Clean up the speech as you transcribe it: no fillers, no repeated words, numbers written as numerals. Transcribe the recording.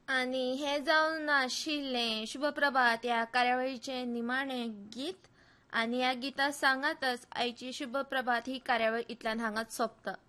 आणि हे जावन आशिल्ले शुभप्रभात या कार्यावळीचे निमाणे गीत. आणि या गिता सांगातच आयची शुभप्रभात ही कार्यावळ इतल्यान हांगाच सोंपता.